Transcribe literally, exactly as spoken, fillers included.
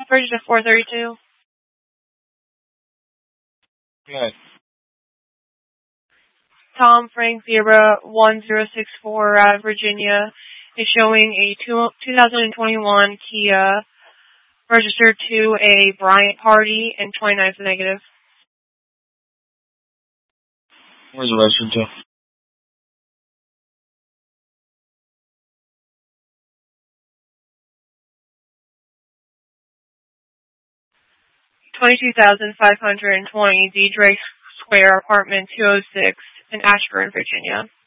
Register four thirty-two. Good. Tom Frank Zebra one zero six four out of Virginia is showing a two, twenty twenty-one Kia registered to a Bryant party and twenty-nine is negative. Where's it registered to? twenty-two thousand five hundred twenty D Drake Square, apartment two oh six in Ashburn, Virginia.